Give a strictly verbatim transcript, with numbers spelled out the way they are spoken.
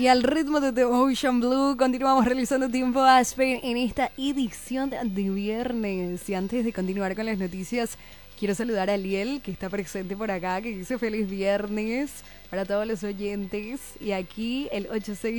Y al ritmo de The Ocean Blue continuamos realizando Tiempo Aspen en esta edición de viernes. Y antes de continuar con las noticias, quiero saludar a Liel, que está presente por acá, que dice feliz viernes para todos los oyentes. Y aquí el ocho seis